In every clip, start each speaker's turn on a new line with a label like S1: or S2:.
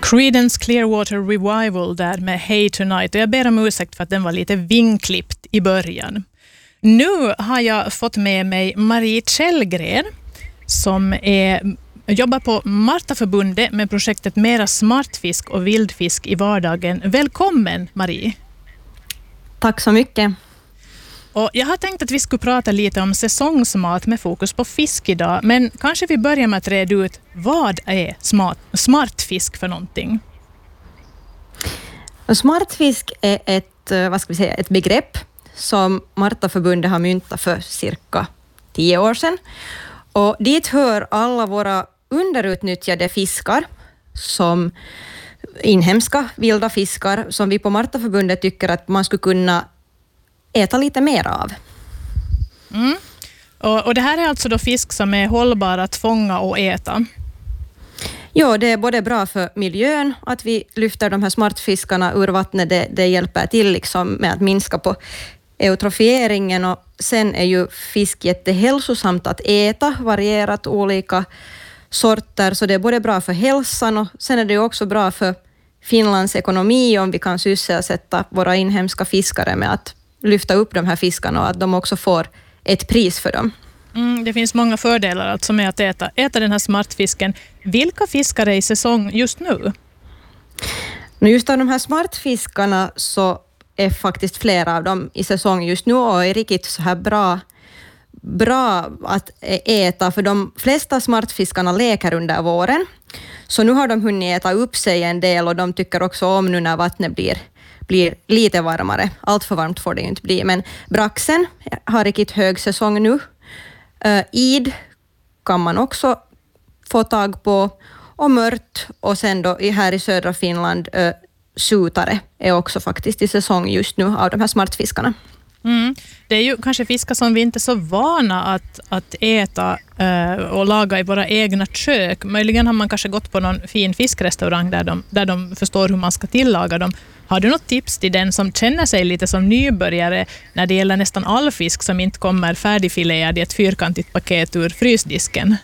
S1: Creedence Clearwater Revival där med Hey Tonight. Och jag ber om ursäkt för att den var lite vinklippt i början. Nu har jag fått med mig Marie Källgren som jobbar på Martaförbundet med projektet Mera smartfisk och vildfisk i vardagen. Välkommen Marie!
S2: Tack så mycket!
S1: Och jag har tänkt att vi skulle prata lite om säsongsmat med fokus på fisk idag. Men kanske vi börjar med att reda ut vad är smartfisk för någonting?
S2: Smartfisk är ett begrepp som Martaförbundet har myntat för cirka 10 år sedan. Och dit hör alla våra underutnyttjade fiskar, som inhemska vilda fiskar, som vi på Martaförbundet tycker att man skulle kunna äta lite mer av.
S1: Mm. Och det här är alltså då fisk som är hållbar att fånga och äta?
S2: Ja, det är både bra för miljön att vi lyfter de här smartfiskarna ur vattnet. Det hjälper till liksom med att minska på eutrofieringen, och sen är ju fisk jättehälsosamt att äta, varierat olika sorter, så det är både bra för hälsan och sen är det också bra för Finlands ekonomi om vi kan sysselsätta våra inhemska fiskare med att lyfta upp de här fiskarna och att de också får ett pris för dem.
S1: Det finns många fördelar alltså med att äta den här smartfisken. Vilka fiskar är i säsong just nu?
S2: Just av de här smartfiskarna så är faktiskt flera av dem i säsong just nu och är riktigt så här bra att äta, för de flesta smartfiskarna leker under våren. Så nu har de hunnit äta upp sig en del och de tycker också om nu när vattnet blir lite varmare. Allt för varmt får det inte bli, men braxen har riktigt hög säsong nu. Id kan man också få tag på, och mört, och sen då här i södra Finland sutare är också faktiskt i säsong just nu av de här smartfiskarna.
S1: Det är ju kanske fiskar som vi inte är så vana att äta och laga i våra egna kök. Möjligen har man kanske gått på någon fin fiskrestaurang där de förstår hur man ska tillaga dem. Har du något tips till den som känner sig lite som nybörjare när det gäller nästan all fisk som inte kommer färdigfiléad i ett fyrkantigt paket ur frysdisken?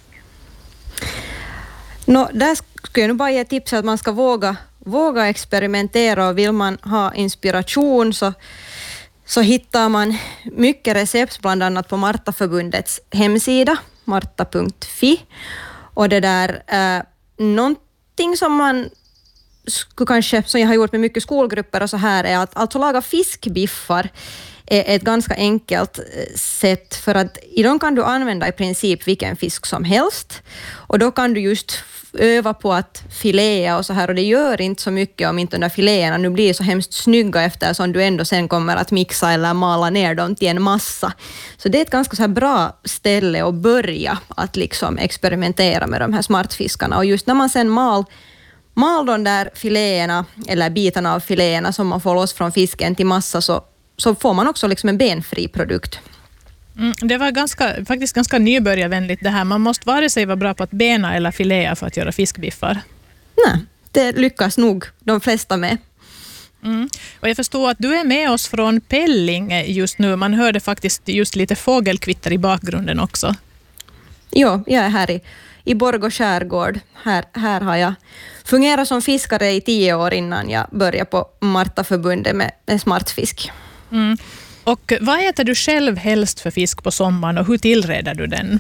S2: Där skulle jag nu bara ge tips att man ska våga experimentera, och vill man ha inspiration så hittar man mycket recept, bland annat på Martaförbundets hemsida, marta.fi. Och det där någonting som man skulle kanske, som jag har gjort med mycket skolgrupper och så här, är att alltså laga fiskbiffar är ett ganska enkelt sätt, för att i dem kan du använda i princip vilken fisk som helst, och då kan du just öva på att filéa och så här, och det gör inte så mycket om inte de där filéerna nu blir så hemskt snygga, eftersom du ändå sen kommer att mixa eller mala ner dem till en massa. Så det är ett ganska så här bra ställe att börja att liksom experimentera med de här smartfiskarna, och just när man sen mal de där filéerna eller bitarna av filéerna som man får loss från fisken till massa, så får man också liksom en benfri produkt.
S1: Det var faktiskt ganska nybörjarvänligt det här. Man måste vare sig vara bra på att bena eller filéa för att göra fiskbiffar.
S2: Nej, det lyckas nog de flesta med.
S1: Och jag förstår att du är med oss från Pelling just nu. Man hörde faktiskt just lite fågelkvitter i bakgrunden också.
S2: Ja, jag är här i Borgå skärgård. Här har jag fungerat som fiskare i 10 år innan jag började på Martaförbundet med smartfisk.
S1: Och vad äter du själv helst för fisk på sommaren och hur tillreder du den?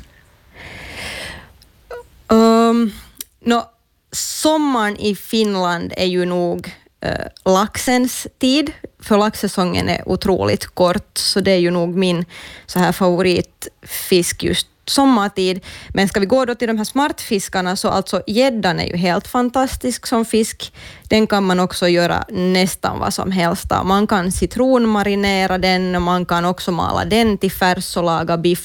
S2: Sommaren i Finland är ju nog laxens tid, för laxsäsongen är otroligt kort, så det är ju nog min så här favoritfisk just sommartid. Men ska vi gå då till de här smartfiskarna, så alltså gäddan är ju helt fantastisk som fisk. Den kan man också göra nästan vad som helst. Man kan citronmarinera den, och man kan också mala den till färs och laga biff